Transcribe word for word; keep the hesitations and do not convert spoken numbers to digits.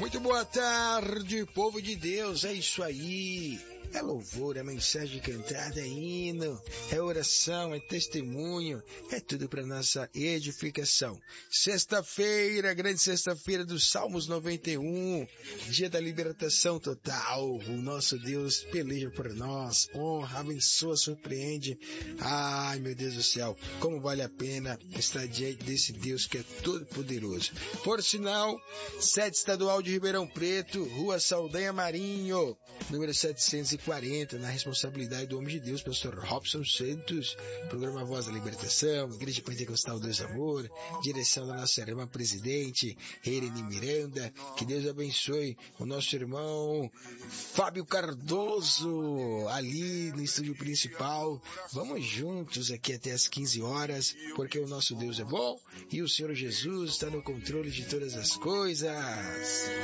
Muito boa tarde, povo de Deus, é isso aí. É louvor, é mensagem cantada, é hino, é oração, é testemunho, é tudo para nossa edificação. Sexta-feira, grande sexta-feira dos Salmos noventa e um, dia da libertação total. O nosso Deus peleja por nós, honra, abençoa, surpreende. Ai, meu Deus do céu, como vale a pena estar diante desse Deus que é todo poderoso. Por sinal, sede estadual de Ribeirão Preto, Rua Saldanha Marinho, número setecentos e quarenta, na responsabilidade do homem de Deus, pastor Robson Santos, programa Voz da Libertação, Igreja Pentecostal Deus Amor, direção da nossa irmã presidente, Irene Miranda. Que Deus abençoe o nosso irmão Fábio Cardoso, ali no estúdio principal. Vamos juntos aqui até as quinze horas, porque o nosso Deus é bom e o Senhor Jesus está no controle de todas as coisas.